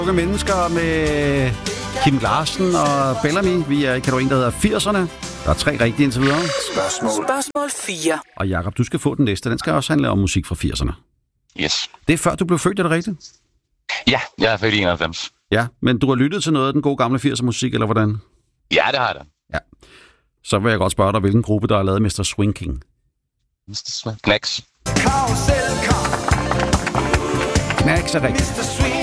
Unge mennesker med Kim Larsen og Bellamy. Vi er i kategorien, der hedder 80'erne. Der er 3 rigtige indtil videre. Spørgsmål 4. Og Jakob, du skal få den næste. Den skal også handle om musik fra 80'erne. Yes. Det er før du blev født, er det rigtigt? Ja, jeg er født i 91. Ja, men du har lyttet til noget af den gode gamle 80'er musik, eller hvordan? Ja, det har jeg da. Ja. Så vil jeg godt spørge dig, hvilken gruppe, der har lavet Mr. Swing King? Knacks. Knacks er rigtigt.